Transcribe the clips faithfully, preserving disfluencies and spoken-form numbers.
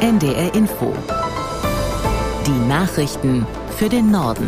N D R Info. Die Nachrichten für den Norden.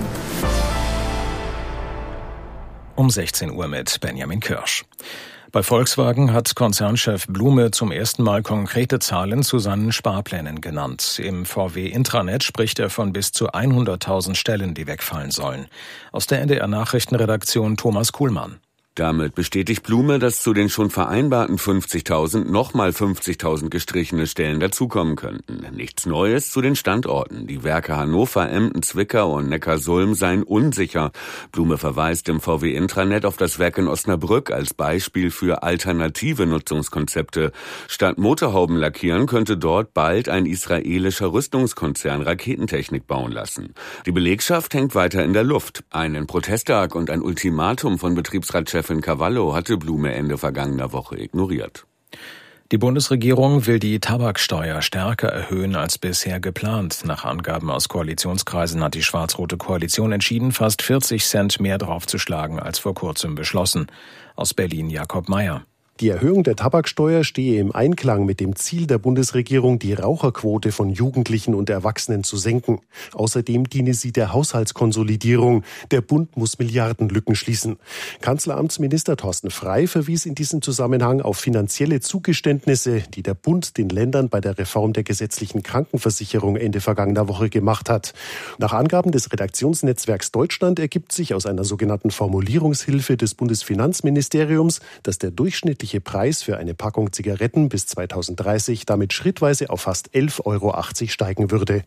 Um sechzehn Uhr mit Benjamin Kirsch. Bei Volkswagen hat Konzernchef Blume zum ersten Mal konkrete Zahlen zu seinen Sparplänen genannt. Im V W-Intranet spricht er von bis zu hunderttausend Stellen, die wegfallen sollen. Aus der N D R-Nachrichtenredaktion Thomas Kuhlmann. Damit bestätigt Blume, dass zu den schon vereinbarten fünfzigtausend nochmal fünfzigtausend gestrichene Stellen dazukommen könnten. Nichts Neues zu den Standorten. Die Werke Hannover, Emden, Zwickau und Neckarsulm seien unsicher. Blume verweist im V W-Intranet auf das Werk in Osnabrück als Beispiel für alternative Nutzungskonzepte. Statt Motorhauben lackieren könnte dort bald ein israelischer Rüstungskonzern Raketentechnik bauen lassen. Die Belegschaft hängt weiter in der Luft. Einen Protesttag und ein Ultimatum von Betriebsratschef in Cavallo hatte Blume Ende vergangener Woche ignoriert. Die Bundesregierung will die Tabaksteuer stärker erhöhen als bisher geplant. Nach Angaben aus Koalitionskreisen hat die schwarz-rote Koalition entschieden, fast vierzig Cent mehr draufzuschlagen als vor kurzem beschlossen. Aus Berlin Jakob Mayer. Die Erhöhung der Tabaksteuer stehe im Einklang mit dem Ziel der Bundesregierung, die Raucherquote von Jugendlichen und Erwachsenen zu senken. Außerdem diene sie der Haushaltskonsolidierung. Der Bund muss Milliardenlücken schließen. Kanzleramtsminister Thorsten Frey verwies in diesem Zusammenhang auf finanzielle Zugeständnisse, die der Bund den Ländern bei der Reform der gesetzlichen Krankenversicherung Ende vergangener Woche gemacht hat. Nach Angaben des Redaktionsnetzwerks Deutschland ergibt sich aus einer sogenannten Formulierungshilfe des Bundesfinanzministeriums, dass der durchschnittliche Preis für eine Packung Zigaretten bis zweitausenddreißig damit schrittweise auf fast elf Euro achtzig steigen würde.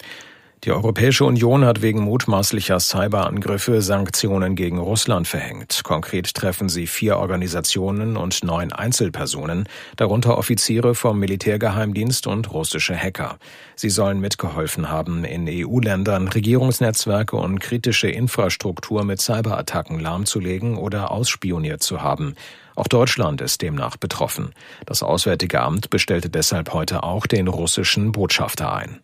Die Europäische Union hat wegen mutmaßlicher Cyberangriffe Sanktionen gegen Russland verhängt. Konkret treffen sie vier Organisationen und neun Einzelpersonen, darunter Offiziere vom Militärgeheimdienst und russische Hacker. Sie sollen mitgeholfen haben, in E U-Ländern Regierungsnetzwerke und kritische Infrastruktur mit Cyberattacken lahmzulegen oder ausspioniert zu haben. Auch Deutschland ist demnach betroffen. Das Auswärtige Amt bestellte deshalb heute auch den russischen Botschafter ein.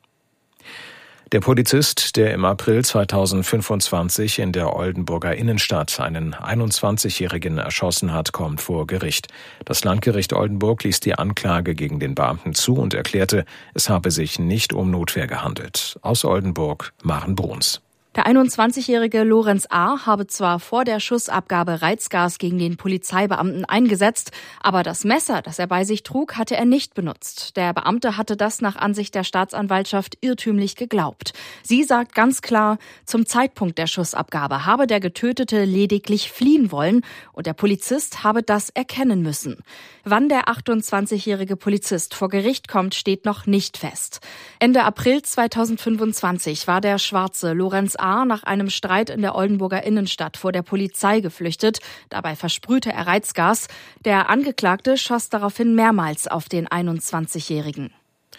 Der Polizist, der im April zweitausendfünfundzwanzig in der Oldenburger Innenstadt einen einundzwanzigjährigen erschossen hat, kommt vor Gericht. Das Landgericht Oldenburg ließ die Anklage gegen den Beamten zu und erklärte, es habe sich nicht um Notwehr gehandelt. Aus Oldenburg, Maren Bruns. Der einundzwanzigjährige Lorenz A. habe zwar vor der Schussabgabe Reizgas gegen den Polizeibeamten eingesetzt, aber das Messer, das er bei sich trug, hatte er nicht benutzt. Der Beamte hatte das nach Ansicht der Staatsanwaltschaft irrtümlich geglaubt. Sie sagt ganz klar, zum Zeitpunkt der Schussabgabe habe der Getötete lediglich fliehen wollen und der Polizist habe das erkennen müssen. Wann der achtundzwanzigjährige Polizist vor Gericht kommt, steht noch nicht fest. Ende April zweitausendfünfundzwanzig war der schwarze Lorenz A. nach einem Streit in der Oldenburger Innenstadt vor der Polizei geflüchtet. Dabei versprühte er Reizgas. Der Angeklagte schoss daraufhin mehrmals auf den einundzwanzigjährigen.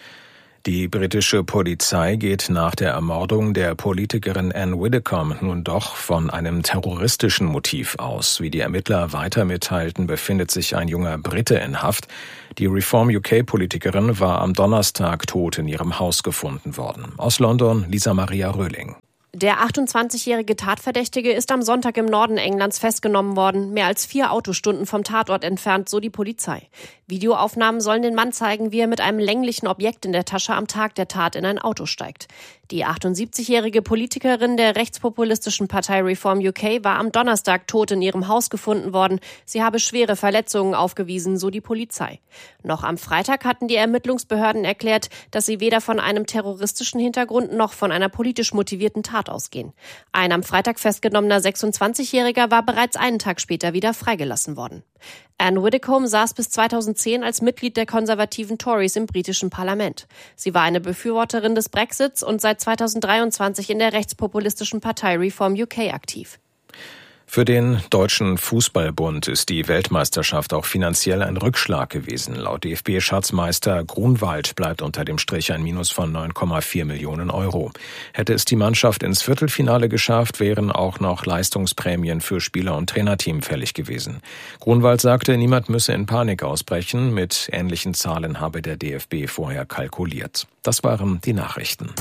Die britische Polizei geht nach der Ermordung der Politikerin Anne Widdecombe nun doch von einem terroristischen Motiv aus. Wie die Ermittler weiter mitteilten, befindet sich ein junger Brite in Haft. Die Reform U K-Politikerin war am Donnerstag tot in ihrem Haus gefunden worden. Aus London, Lisa Maria Röhling. Der achtundzwanzigjährige Tatverdächtige ist am Sonntag im Norden Englands festgenommen worden, mehr als vier Autostunden vom Tatort entfernt, so die Polizei. Videoaufnahmen sollen den Mann zeigen, wie er mit einem länglichen Objekt in der Tasche am Tag der Tat in ein Auto steigt. Die achtundsiebzigjährige Politikerin der rechtspopulistischen Partei Reform U K war am Donnerstag tot in ihrem Haus gefunden worden. Sie habe schwere Verletzungen aufgewiesen, so die Polizei. Noch am Freitag hatten die Ermittlungsbehörden erklärt, dass sie weder von einem terroristischen Hintergrund noch von einer politisch motivierten Tat ausgehen. Ein am Freitag festgenommener sechsundzwanzigjähriger war bereits einen Tag später wieder freigelassen worden. Anne Widdecombe saß bis zweitausendzehn als Mitglied der konservativen Tories im britischen Parlament. Sie war eine Befürworterin des Brexits und seit zweitausenddreiundzwanzig in der rechtspopulistischen Partei Reform U K aktiv. Für den Deutschen Fußballbund ist die Weltmeisterschaft auch finanziell ein Rückschlag gewesen. Laut D F B-Schatzmeister Grunwald bleibt unter dem Strich ein Minus von neun Komma vier Millionen Euro. Hätte es die Mannschaft ins Viertelfinale geschafft, wären auch noch Leistungsprämien für Spieler und Trainerteam fällig gewesen. Grunwald sagte, niemand müsse in Panik ausbrechen. Mit ähnlichen Zahlen habe der D F B vorher kalkuliert. Das waren die Nachrichten.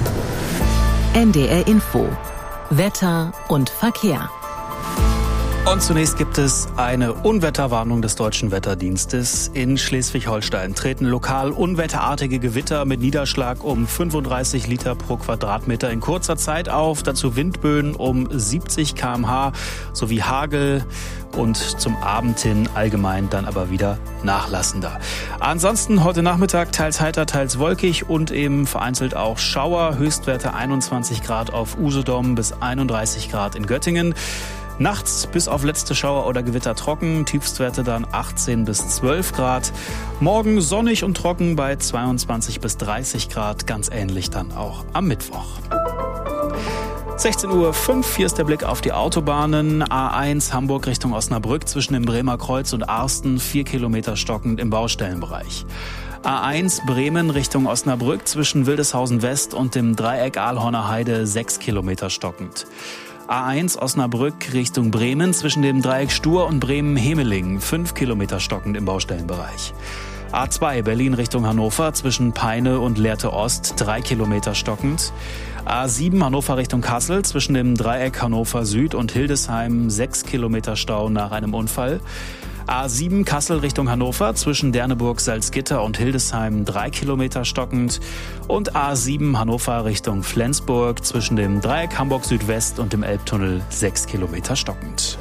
N D R Info. Wetter und Verkehr. Und zunächst gibt es eine Unwetterwarnung des Deutschen Wetterdienstes. In Schleswig-Holstein treten lokal unwetterartige Gewitter mit Niederschlag um fünfunddreißig Liter pro Quadratmeter in kurzer Zeit auf. Dazu Windböen um siebzig Kilometer pro Stunde sowie Hagel und zum Abend hin allgemein dann aber wieder nachlassender. Ansonsten heute Nachmittag teils heiter, teils wolkig und eben vereinzelt auch Schauer. Höchstwerte einundzwanzig Grad auf Usedom bis einunddreißig Grad in Göttingen. Nachts bis auf letzte Schauer oder Gewitter trocken, Tiefstwerte dann achtzehn bis zwölf Grad. Morgen sonnig und trocken bei zweiundzwanzig bis dreißig Grad, ganz ähnlich dann auch am Mittwoch. sechzehn Uhr fünf, hier ist der Blick auf die Autobahnen. A eins Hamburg Richtung Osnabrück zwischen dem Bremer Kreuz und Arsten, vier Kilometer stockend im Baustellenbereich. A eins Bremen Richtung Osnabrück zwischen Wildeshausen West und dem Dreieck Aalhorner Heide, sechs Kilometer stockend. A eins Osnabrück Richtung Bremen zwischen dem Dreieck Stur und Bremen-Hemeling, fünf Kilometer stockend im Baustellenbereich. A zwei Berlin Richtung Hannover zwischen Peine und Lehrte Ost, drei Kilometer stockend. A sieben Hannover Richtung Kassel zwischen dem Dreieck Hannover Süd und Hildesheim, sechs Kilometer Stau nach einem Unfall. A sieben Kassel Richtung Hannover zwischen Derneburg, Salzgitter und Hildesheim drei Kilometer stockend und A sieben Hannover Richtung Flensburg zwischen dem Dreieck Hamburg Südwest und dem Elbtunnel sechs Kilometer stockend.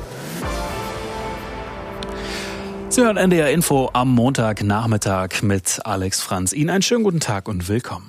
Sie hören N D R Info am Montagnachmittag mit Alex Franz. Ihnen einen schönen guten Tag und willkommen.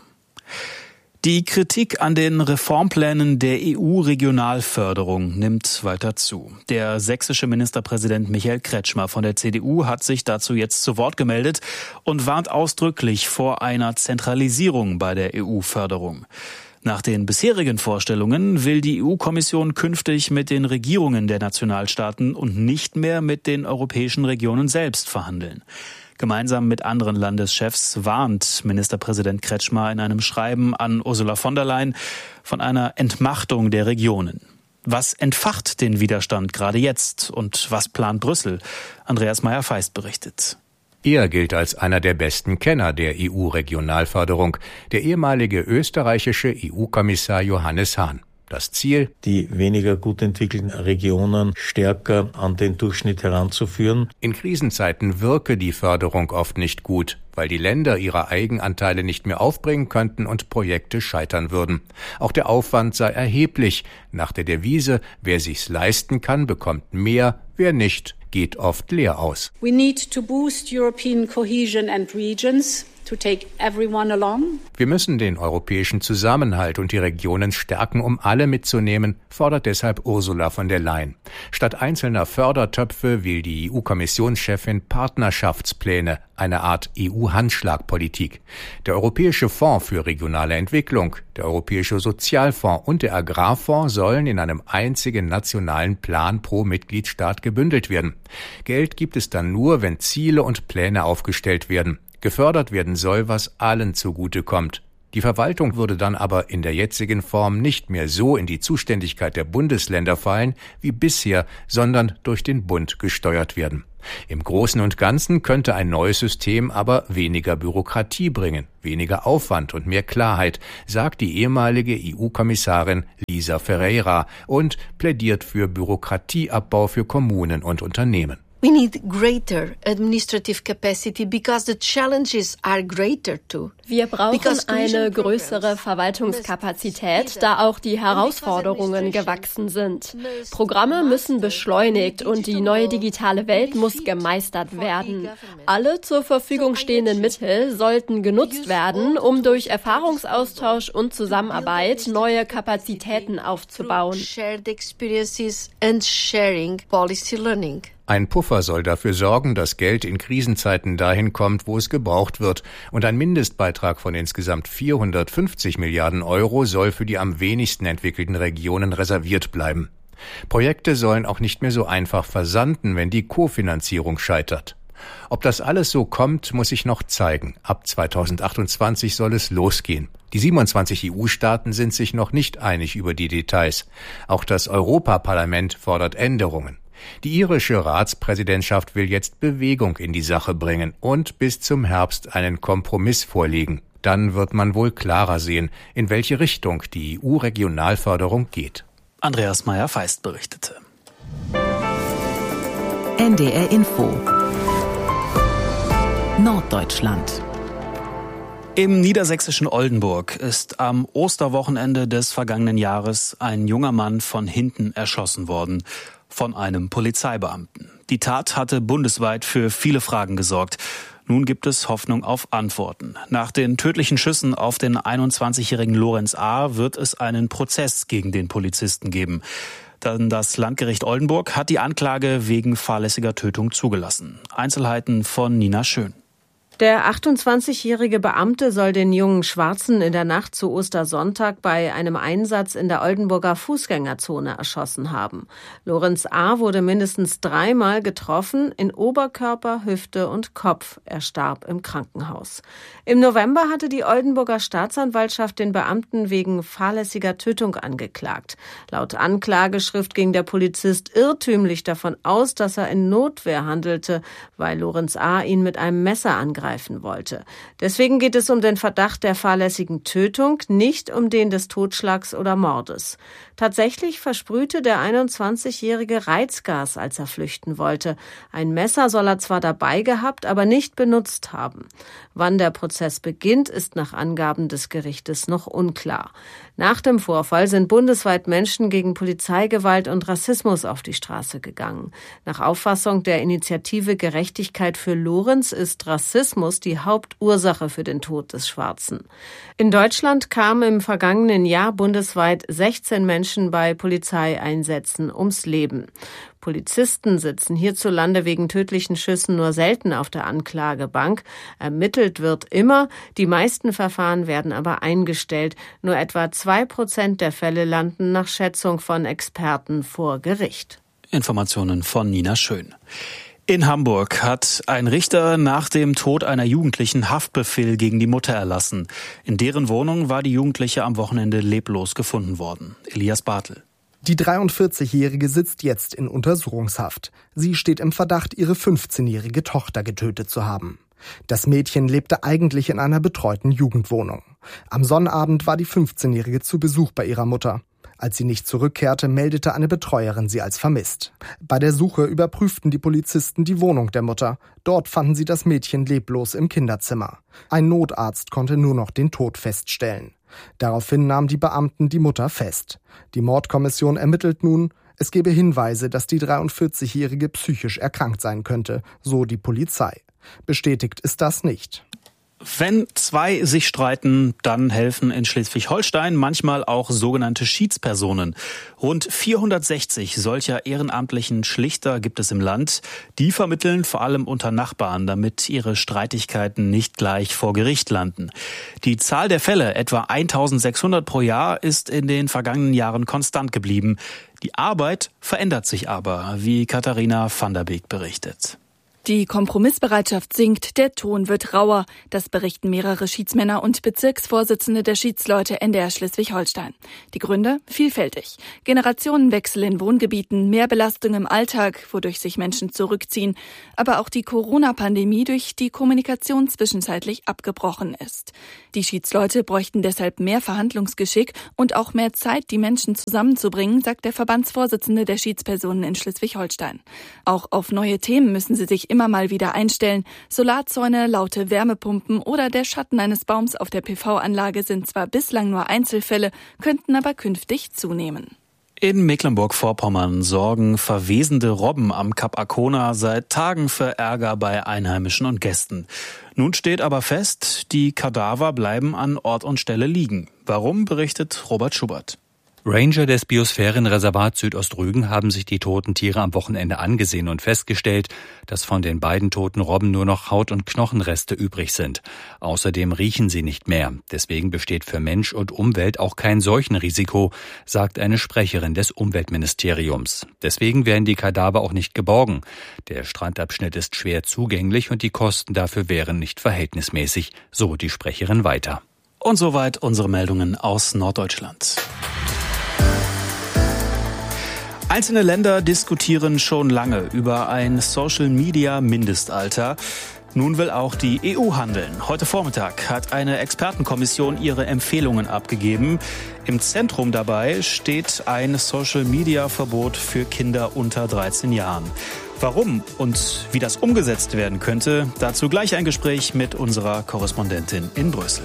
Die Kritik an den Reformplänen der E U-Regionalförderung nimmt weiter zu. Der sächsische Ministerpräsident Michael Kretschmer von der C D U hat sich dazu jetzt zu Wort gemeldet und warnt ausdrücklich vor einer Zentralisierung bei der E U-Förderung. Nach den bisherigen Vorstellungen will die E U-Kommission künftig mit den Regierungen der Nationalstaaten und nicht mehr mit den europäischen Regionen selbst verhandeln. Gemeinsam mit anderen Landeschefs warnt Ministerpräsident Kretschmer in einem Schreiben an Ursula von der Leyen von einer Entmachtung der Regionen. Was entfacht den Widerstand gerade jetzt und was plant Brüssel? Andreas Meyer-Feist berichtet. Er gilt als einer der besten Kenner der E U-Regionalförderung, der ehemalige österreichische E U-Kommissar Johannes Hahn. Das Ziel? Die weniger gut entwickelten Regionen stärker an den Durchschnitt heranzuführen. In Krisenzeiten wirke die Förderung oft nicht gut, weil die Länder ihre Eigenanteile nicht mehr aufbringen könnten und Projekte scheitern würden. Auch der Aufwand sei erheblich. Nach der Devise, wer sich's leisten kann, bekommt mehr, wer nicht, geht oft leer aus. We need to boost European cohesion and regions. To take everyone along. Wir müssen den europäischen Zusammenhalt und die Regionen stärken, um alle mitzunehmen, fordert deshalb Ursula von der Leyen. Statt einzelner Fördertöpfe will die E U-Kommissionschefin Partnerschaftspläne, eine Art E U-Handschlagpolitik. Der Europäische Fonds für regionale Entwicklung, der Europäische Sozialfonds und der Agrarfonds sollen in einem einzigen nationalen Plan pro Mitgliedstaat gebündelt werden. Geld gibt es dann nur, wenn Ziele und Pläne aufgestellt werden. Gefördert werden soll, was allen zugutekommt. Die Verwaltung würde dann aber in der jetzigen Form nicht mehr so in die Zuständigkeit der Bundesländer fallen wie bisher, sondern durch den Bund gesteuert werden. Im Großen und Ganzen könnte ein neues System aber weniger Bürokratie bringen, weniger Aufwand und mehr Klarheit, sagt die ehemalige E U-Kommissarin Lisa Ferreira und plädiert für Bürokratieabbau für Kommunen und Unternehmen. We need greater administrative capacity because the challenges are greater too. Wir brauchen eine größere Verwaltungskapazität, da auch die Herausforderungen gewachsen sind. Programme müssen beschleunigt und die neue digitale Welt muss gemeistert werden. Alle zur Verfügung stehenden Mittel sollten genutzt werden, um durch Erfahrungsaustausch und Zusammenarbeit neue Kapazitäten aufzubauen. Shared experiences and sharing policy learning. Ein Puffer soll dafür sorgen, dass Geld in Krisenzeiten dahin kommt, wo es gebraucht wird. Und ein Mindestbeitrag von insgesamt vierhundertfünfzig Milliarden Euro soll für die am wenigsten entwickelten Regionen reserviert bleiben. Projekte sollen auch nicht mehr so einfach versanden, wenn die Kofinanzierung scheitert. Ob das alles so kommt, muss sich noch zeigen. Ab zweitausendachtundzwanzig soll es losgehen. Die siebenundzwanzig E U-Staaten sind sich noch nicht einig über die Details. Auch das Europaparlament fordert Änderungen. Die irische Ratspräsidentschaft will jetzt Bewegung in die Sache bringen und bis zum Herbst einen Kompromiss vorlegen. Dann wird man wohl klarer sehen, in welche Richtung die E U-Regionalförderung geht. Andreas Meyer-Feist berichtete. N D R Info Norddeutschland. Im niedersächsischen Oldenburg ist am Osterwochenende des vergangenen Jahres ein junger Mann von hinten erschossen worden von einem Polizeibeamten. Die Tat hatte bundesweit für viele Fragen gesorgt. Nun gibt es Hoffnung auf Antworten. Nach den tödlichen Schüssen auf den einundzwanzigjährigen Lorenz A. wird es einen Prozess gegen den Polizisten geben. Dann das Landgericht Oldenburg hat die Anklage wegen fahrlässiger Tötung zugelassen. Einzelheiten von Nina Schön. Der achtundzwanzigjährige Beamte soll den jungen Schwarzen in der Nacht zu Ostersonntag bei einem Einsatz in der Oldenburger Fußgängerzone erschossen haben. Lorenz A. wurde mindestens dreimal getroffen, in Oberkörper, Hüfte und Kopf. Er starb im Krankenhaus. Im November hatte die Oldenburger Staatsanwaltschaft den Beamten wegen fahrlässiger Tötung angeklagt. Laut Anklageschrift ging der Polizist irrtümlich davon aus, dass er in Notwehr handelte, weil Lorenz A. ihn mit einem Messer angreifen wollte. Deswegen geht es um den Verdacht der fahrlässigen Tötung, nicht um den des Totschlags oder Mordes. Tatsächlich versprühte der einundzwanzigjährige Reizgas, als er flüchten wollte. Ein Messer soll er zwar dabei gehabt, aber nicht benutzt haben. Wann der Prozess beginnt, ist nach Angaben des Gerichtes noch unklar. Nach dem Vorfall sind bundesweit Menschen gegen Polizeigewalt und Rassismus auf die Straße gegangen. Nach Auffassung der Initiative Gerechtigkeit für Lorenz ist Rassismus die Hauptursache für den Tod des Schwarzen. In Deutschland kamen im vergangenen Jahr bundesweit sechzehn Menschen bei Polizeieinsätzen ums Leben. Polizisten sitzen hierzulande wegen tödlichen Schüssen nur selten auf der Anklagebank. Ermittelt wird immer, die meisten Verfahren werden aber eingestellt. Nur etwa zwei Prozent der Fälle landen nach Schätzung von Experten vor Gericht. Informationen von Nina Schön. In Hamburg hat ein Richter nach dem Tod einer Jugendlichen Haftbefehl gegen die Mutter erlassen. In deren Wohnung war die Jugendliche am Wochenende leblos gefunden worden. Elias Bartel. Die dreiundvierzigjährige sitzt jetzt in Untersuchungshaft. Sie steht im Verdacht, ihre fünfzehnjährige Tochter getötet zu haben. Das Mädchen lebte eigentlich in einer betreuten Jugendwohnung. Am Sonnabend war die fünfzehnjährige zu Besuch bei ihrer Mutter. Als sie nicht zurückkehrte, meldete eine Betreuerin sie als vermisst. Bei der Suche überprüften die Polizisten die Wohnung der Mutter. Dort fanden sie das Mädchen leblos im Kinderzimmer. Ein Notarzt konnte nur noch den Tod feststellen. Daraufhin nahmen die Beamten die Mutter fest. Die Mordkommission ermittelt nun, es gebe Hinweise, dass die dreiundvierzigjährige psychisch erkrankt sein könnte, so die Polizei. Bestätigt ist das nicht. Wenn zwei sich streiten, dann helfen in Schleswig-Holstein manchmal auch sogenannte Schiedspersonen. Rund vierhundertsechzig solcher ehrenamtlichen Schlichter gibt es im Land. Die vermitteln vor allem unter Nachbarn, damit ihre Streitigkeiten nicht gleich vor Gericht landen. Die Zahl der Fälle, etwa eintausendsechshundert pro Jahr, ist in den vergangenen Jahren konstant geblieben. Die Arbeit verändert sich aber, wie Katharina van der Beek berichtet. Die Kompromissbereitschaft sinkt, der Ton wird rauer. Das berichten mehrere Schiedsmänner und Bezirksvorsitzende der Schiedsleute N D R Schleswig-Holstein. Die Gründe? Vielfältig. Generationenwechsel in Wohngebieten, mehr Belastung im Alltag, wodurch sich Menschen zurückziehen. Aber auch die Corona-Pandemie, durch die Kommunikation zwischenzeitlich abgebrochen ist. Die Schiedsleute bräuchten deshalb mehr Verhandlungsgeschick und auch mehr Zeit, die Menschen zusammenzubringen, sagt der Verbandsvorsitzende der Schiedspersonen in Schleswig-Holstein. Auch auf neue Themen müssen sie sich immer mal wieder einstellen. Solarzäune, laute Wärmepumpen oder der Schatten eines Baums auf der P V-Anlage sind zwar bislang nur Einzelfälle, könnten aber künftig zunehmen. In Mecklenburg-Vorpommern sorgen verwesende Robben am Kap Arkona seit Tagen für Ärger bei Einheimischen und Gästen. Nun steht aber fest, die Kadaver bleiben an Ort und Stelle liegen. Warum, berichtet Robert Schubert. Ranger des Biosphärenreservats Südostrügen haben sich die toten Tiere am Wochenende angesehen und festgestellt, dass von den beiden toten Robben nur noch Haut- und Knochenreste übrig sind. Außerdem riechen sie nicht mehr. Deswegen besteht für Mensch und Umwelt auch kein Seuchenrisiko, sagt eine Sprecherin des Umweltministeriums. Deswegen werden die Kadaver auch nicht geborgen. Der Strandabschnitt ist schwer zugänglich und die Kosten dafür wären nicht verhältnismäßig, so die Sprecherin weiter. Und soweit unsere Meldungen aus Norddeutschland. Einzelne Länder diskutieren schon lange über ein Social-Media-Mindestalter. Nun will auch die E U handeln. Heute Vormittag hat eine Expertenkommission ihre Empfehlungen abgegeben. Im Zentrum dabei steht ein Social-Media-Verbot für Kinder unter dreizehn Jahren. Warum und wie das umgesetzt werden könnte, dazu gleich ein Gespräch mit unserer Korrespondentin in Brüssel.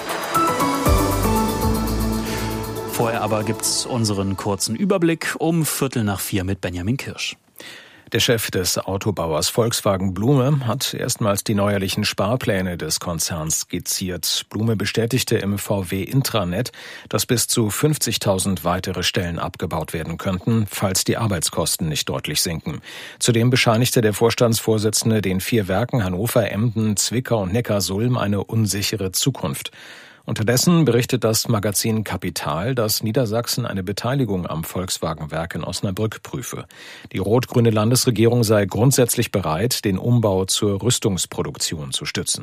Vorher aber gibt's unseren kurzen Überblick um Viertel nach vier mit Benjamin Kirsch. Der Chef des Autobauers Volkswagen Blume hat erstmals die neuerlichen Sparpläne des Konzerns skizziert. Blume bestätigte im V W-Intranet, dass bis zu fünfzigtausend weitere Stellen abgebaut werden könnten, falls die Arbeitskosten nicht deutlich sinken. Zudem bescheinigte der Vorstandsvorsitzende den vier Werken Hannover, Emden, Zwickau und Neckarsulm eine unsichere Zukunft. Unterdessen berichtet das Magazin Kapital, dass Niedersachsen eine Beteiligung am Volkswagenwerk in Osnabrück prüfe. Die rot-grüne Landesregierung sei grundsätzlich bereit, den Umbau zur Rüstungsproduktion zu stützen.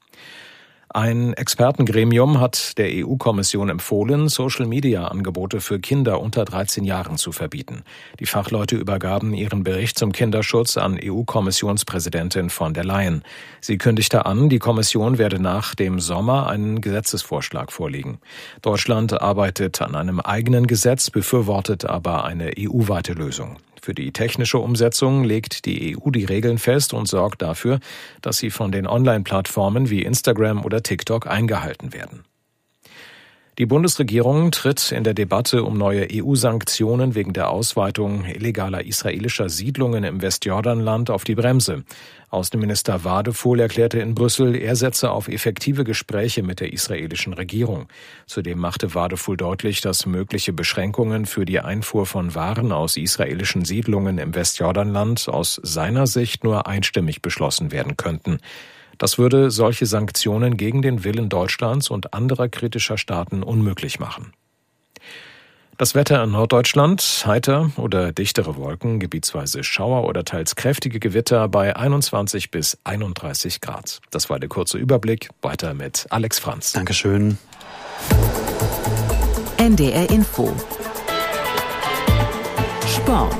Ein Expertengremium hat der E U-Kommission empfohlen, Social-Media-Angebote für Kinder unter dreizehn Jahren zu verbieten. Die Fachleute übergaben ihren Bericht zum Kinderschutz an E U-Kommissionspräsidentin von der Leyen. Sie kündigte an, die Kommission werde nach dem Sommer einen Gesetzesvorschlag vorlegen. Deutschland arbeitet an einem eigenen Gesetz, befürwortet aber eine E U-weite Lösung. Für die technische Umsetzung legt die E U die Regeln fest und sorgt dafür, dass sie von den Online-Plattformen wie Instagram oder TikTok eingehalten werden. Die Bundesregierung tritt in der Debatte um neue E U-Sanktionen wegen der Ausweitung illegaler israelischer Siedlungen im Westjordanland auf die Bremse. Außenminister Wadefuhl erklärte in Brüssel, er setze auf effektive Gespräche mit der israelischen Regierung. Zudem machte Wadefuhl deutlich, dass mögliche Beschränkungen für die Einfuhr von Waren aus israelischen Siedlungen im Westjordanland aus seiner Sicht nur einstimmig beschlossen werden könnten. Das würde solche Sanktionen gegen den Willen Deutschlands und anderer kritischer Staaten unmöglich machen. Das Wetter in Norddeutschland, heiter oder dichtere Wolken, gebietsweise Schauer oder teils kräftige Gewitter bei einundzwanzig bis einunddreißig Grad. Das war der kurze Überblick. Weiter mit Alex Franz. Dankeschön. N D R Info. Sport.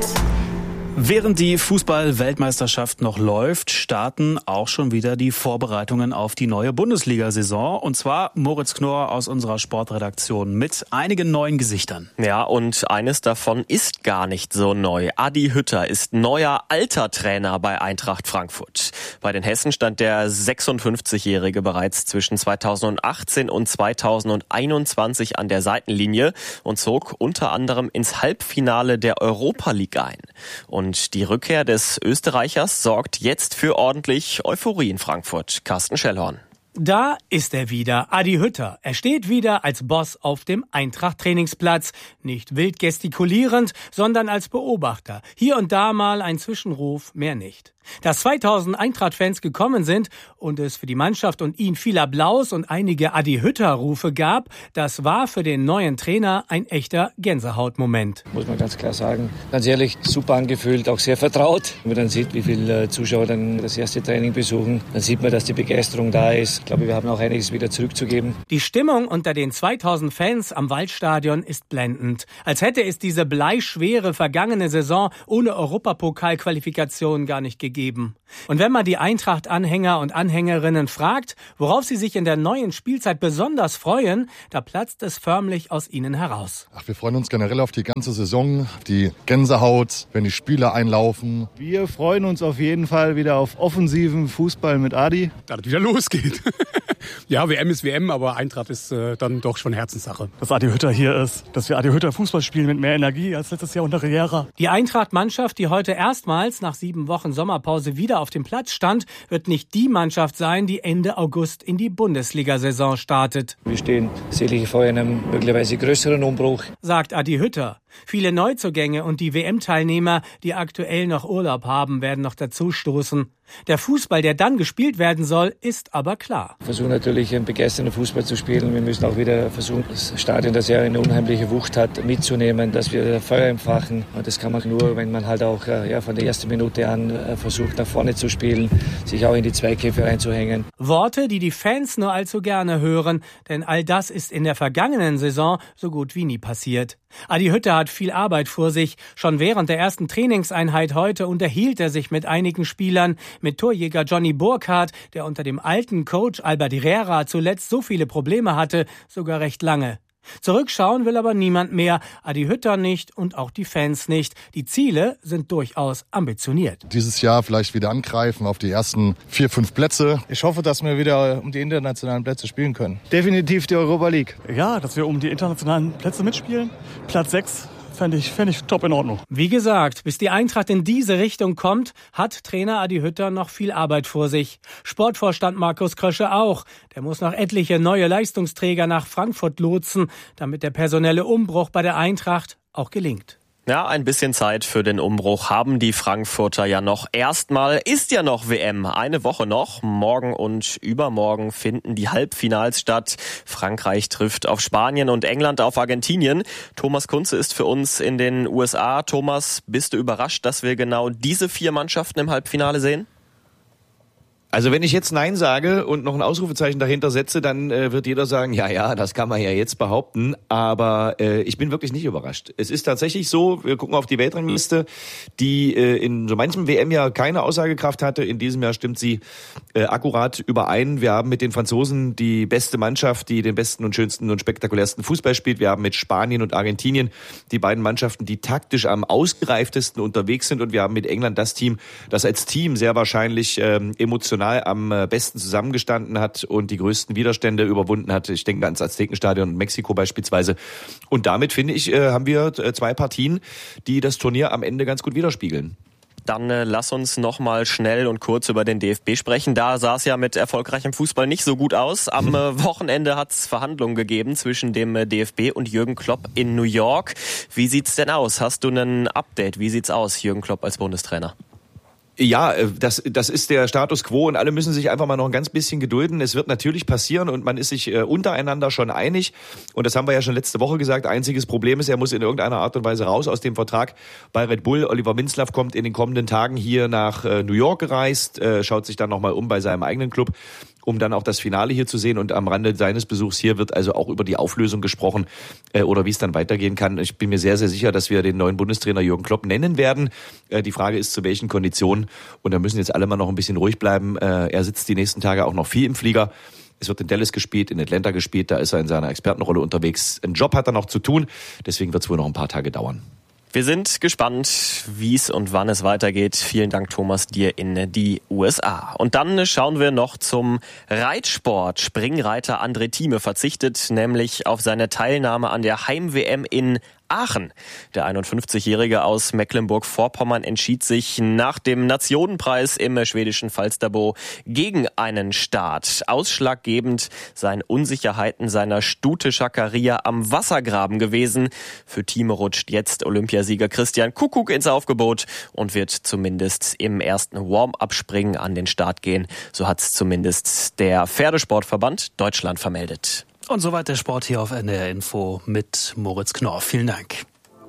Während die Fußball-Weltmeisterschaft noch läuft, starten auch schon wieder die Vorbereitungen auf die neue Bundesliga-Saison. Und zwar Moritz Knorr aus unserer Sportredaktion mit einigen neuen Gesichtern. Ja, und eines davon ist gar nicht so neu. Adi Hütter ist neuer alter Trainer bei Eintracht Frankfurt. Bei den Hessen stand der sechsundfünfzigjährige bereits zwischen zweitausendachtzehn und zweitausendeinundzwanzig an der Seitenlinie und zog unter anderem ins Halbfinale der Europa League ein. Und Und die Rückkehr des Österreichers sorgt jetzt für ordentlich Euphorie in Frankfurt. Carsten Schellhorn. Da ist er wieder, Adi Hütter. Er steht wieder als Boss auf dem Eintracht-Trainingsplatz. Nicht wild gestikulierend, sondern als Beobachter. Hier und da mal ein Zwischenruf, mehr nicht. Dass zweitausend Eintracht-Fans gekommen sind und es für die Mannschaft und ihn viel Applaus und einige Adi-Hütter-Rufe gab, das war für den neuen Trainer ein echter Gänsehautmoment. Muss man ganz klar sagen. Ganz ehrlich, super angefühlt, auch sehr vertraut. Wenn man dann sieht, wie viele Zuschauer dann das erste Training besuchen, dann sieht man, dass die Begeisterung da ist. Ich glaube, wir haben auch einiges wieder zurückzugeben. Die Stimmung unter den zweitausend Fans am Waldstadion ist blendend. Als hätte es diese bleischwere vergangene Saison ohne Europapokalqualifikation gar nicht gegeben. Geben. Und wenn man die Eintracht-Anhänger und Anhängerinnen fragt, worauf sie sich in der neuen Spielzeit besonders freuen, da platzt es förmlich aus ihnen heraus. Ach, wir freuen uns generell auf die ganze Saison, die Gänsehaut, wenn die Spieler einlaufen. Wir freuen uns auf jeden Fall wieder auf offensiven Fußball mit Adi. Da das wieder losgeht. Ja, W M ist W M, aber Eintracht ist äh, dann doch schon Herzenssache. Dass Adi Hütter hier ist, dass wir Adi Hütter Fußball spielen mit mehr Energie als letztes Jahr unter Riera. Die Eintracht-Mannschaft, die heute erstmals nach sieben Wochen Sommerpause wieder auf dem Platz stand, wird nicht die Mannschaft sein, die Ende August in die Bundesliga-Saison startet. Wir stehen sicherlich vor einem möglicherweise größeren Umbruch, sagt Adi Hütter. Viele Neuzugänge und die W M-Teilnehmer, die aktuell noch Urlaub haben, werden noch dazustoßen. Der Fußball, der dann gespielt werden soll, ist aber klar. Wir versuchen natürlich einen begeisternden Fußball zu spielen. Wir müssen auch wieder versuchen, das Stadion, das ja eine unheimliche Wucht hat, mitzunehmen, dass wir Feuer entfachen. Und das kann man nur, wenn man halt auch ja, von der ersten Minute an versucht, nach vorne zu spielen, sich auch in die Zweikämpfe reinzuhängen. Worte, die die Fans nur allzu gerne hören, denn all das ist in der vergangenen Saison so gut wie nie passiert. Adi Hütter hat viel Arbeit vor sich. Schon während der ersten Trainingseinheit heute unterhielt er sich mit einigen Spielern, mit Torjäger Johnny Burkhardt, der unter dem alten Coach Albert Riera zuletzt so viele Probleme hatte, sogar recht lange. Zurückschauen will aber niemand mehr, Adi Hütter nicht und auch die Fans nicht. Die Ziele sind durchaus ambitioniert. Dieses Jahr vielleicht wieder angreifen auf die ersten vier, fünf Plätze. Ich hoffe, dass wir wieder um die internationalen Plätze spielen können. Definitiv die Europa League. Ja, dass wir um die internationalen Plätze mitspielen. Platz sechs. Fände ich, fänd ich top in Ordnung. Wie gesagt, bis die Eintracht in diese Richtung kommt, hat Trainer Adi Hütter noch viel Arbeit vor sich. Sportvorstand Markus Krösche auch. Der muss noch etliche neue Leistungsträger nach Frankfurt lotsen, damit der personelle Umbruch bei der Eintracht auch gelingt. Ja, ein bisschen Zeit für den Umbruch haben die Frankfurter ja noch. Erstmal ist ja noch W M. Eine Woche noch. Morgen und übermorgen finden die Halbfinals statt. Frankreich trifft auf Spanien und England auf Argentinien. Thomas Kunze ist für uns in den U S A. Thomas, bist du überrascht, dass wir genau diese vier Mannschaften im Halbfinale sehen? Also wenn ich jetzt Nein sage und noch ein Ausrufezeichen dahinter setze, dann äh, wird jeder sagen, ja, ja, das kann man ja jetzt behaupten. Aber äh, ich bin wirklich nicht überrascht. Es ist tatsächlich so, wir gucken auf die Weltrangliste, die äh, in so manchem W M-Jahr keine Aussagekraft hatte. In diesem Jahr stimmt sie äh, akkurat überein. Wir haben mit den Franzosen die beste Mannschaft, die den besten und schönsten und spektakulärsten Fußball spielt. Wir haben mit Spanien und Argentinien die beiden Mannschaften, die taktisch am ausgereiftesten unterwegs sind. Und wir haben mit England das Team, das als Team sehr wahrscheinlich ähm, emotional am besten zusammengestanden hat und die größten Widerstände überwunden hat. Ich denke ans Aztekenstadion in Mexiko beispielsweise. Und damit, finde ich, haben wir zwei Partien, die das Turnier am Ende ganz gut widerspiegeln. Dann äh, lass uns noch mal schnell und kurz über den D F B sprechen. Da sah es ja mit erfolgreichem Fußball nicht so gut aus. Am äh, Wochenende hat es Verhandlungen gegeben zwischen dem äh, D F B und Jürgen Klopp in New York. Wie sieht's denn aus? Hast du ein Update? Wie sieht's aus, Jürgen Klopp als Bundestrainer? Ja, das, das ist der Status quo und alle müssen sich einfach mal noch ein ganz bisschen gedulden. Es wird natürlich passieren und man ist sich äh, untereinander schon einig. Und das haben wir ja schon letzte Woche gesagt. Einziges Problem ist, er muss in irgendeiner Art und Weise raus aus dem Vertrag bei Red Bull. Oliver Minzlaff kommt in den kommenden Tagen hier nach äh, New York gereist, äh, schaut sich dann nochmal um bei seinem eigenen Club, um dann auch das Finale hier zu sehen. Und am Rande seines Besuchs hier wird also auch über die Auflösung gesprochen äh, oder wie es dann weitergehen kann. Ich bin mir sehr, sehr sicher, dass wir den neuen Bundestrainer Jürgen Klopp nennen werden. Äh, die Frage ist, zu welchen Konditionen. Und da müssen jetzt alle mal noch ein bisschen ruhig bleiben. Äh, er sitzt die nächsten Tage auch noch viel im Flieger. Es wird in Dallas gespielt, in Atlanta gespielt. Da ist er in seiner Expertenrolle unterwegs. Einen Job hat er noch zu tun. Deswegen wird es wohl noch ein paar Tage dauern. Wir sind gespannt, wie es und wann es weitergeht. Vielen Dank, Thomas, dir in die U S A. Und dann schauen wir noch zum Reitsport. Springreiter André Thieme verzichtet nämlich auf seine Teilnahme an der Heim-W M in Aachen. Der einundfünfzigjährige aus Mecklenburg-Vorpommern entschied sich nach dem Nationenpreis im schwedischen Falsterbo gegen einen Start. Ausschlaggebend seien Unsicherheiten seiner Stute Schakaria am Wassergraben gewesen. Für Thieme rutscht jetzt Olympiasieger Christian Kuckuck ins Aufgebot und wird zumindest im ersten Warm-up-Springen an den Start gehen. So hat es zumindest der Pferdesportverband Deutschland vermeldet. Und soweit der Sport hier auf N D R Info mit Moritz Knorr. Vielen Dank.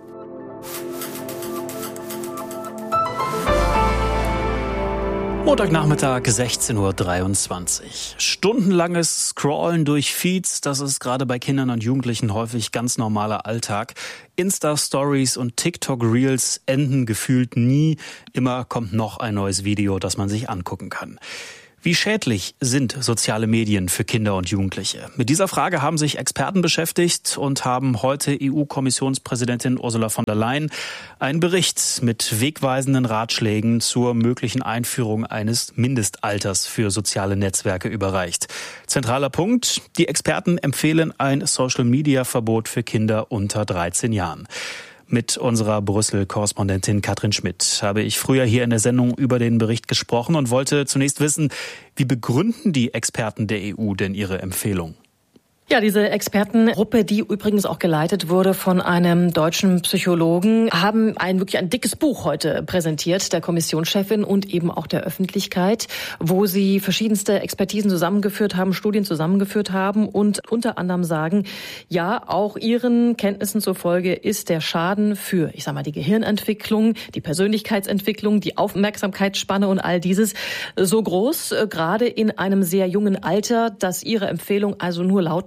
Montagnachmittag, sechzehn Uhr dreiundzwanzig. Stundenlanges Scrollen durch Feeds, das ist gerade bei Kindern und Jugendlichen häufig ganz normaler Alltag. Insta-Stories und TikTok-Reels enden gefühlt nie. Immer kommt noch ein neues Video, das man sich angucken kann. Wie schädlich sind soziale Medien für Kinder und Jugendliche? Mit dieser Frage haben sich Experten beschäftigt und haben heute E U-Kommissionspräsidentin Ursula von der Leyen einen Bericht mit wegweisenden Ratschlägen zur möglichen Einführung eines Mindestalters für soziale Netzwerke überreicht. Zentraler Punkt: Die Experten empfehlen ein Social-Media-Verbot für Kinder unter dreizehn Jahren. Mit unserer Brüssel-Korrespondentin Katrin Schmidt habe ich früher hier in der Sendung über den Bericht gesprochen und wollte zunächst wissen, wie begründen die Experten der E U denn ihre Empfehlung? Ja, diese Expertengruppe, die übrigens auch geleitet wurde von einem deutschen Psychologen, haben ein wirklich ein dickes Buch heute präsentiert, der Kommissionschefin und eben auch der Öffentlichkeit, wo sie verschiedenste Expertisen zusammengeführt haben, Studien zusammengeführt haben und unter anderem sagen, ja, auch ihren Kenntnissen zufolge ist der Schaden für, ich sag mal, die Gehirnentwicklung, die Persönlichkeitsentwicklung, die Aufmerksamkeitsspanne und all dieses so groß, gerade in einem sehr jungen Alter, dass ihre Empfehlung also nur lauten